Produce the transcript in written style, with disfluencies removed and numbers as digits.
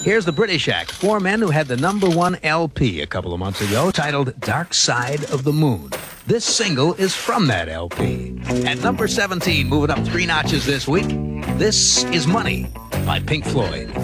Here's the British act, four men who had the #1 LP a couple of months ago, titled Dark Side of the Moon. This single is from that LP. At number 17, moving up 3 notches this week, this is Money by Pink Floyd.